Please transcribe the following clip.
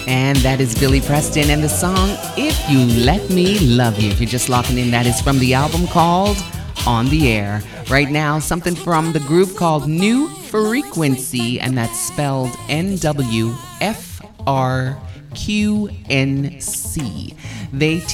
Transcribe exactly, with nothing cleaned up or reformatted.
And that is Billy Preston and the song If You Let Me Love You. If you're just locking in, that is from the album called On the Air. Right now, something from the group called New Frequency, and that's spelled N W F R Q N C. They